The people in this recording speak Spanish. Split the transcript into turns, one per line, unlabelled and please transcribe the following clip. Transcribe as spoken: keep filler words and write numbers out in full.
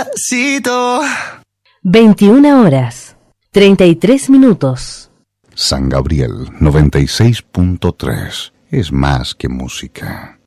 despacito.
veintiuna horas, treinta y tres minutos.
San Gabriel noventa y seis punto tres es más que música.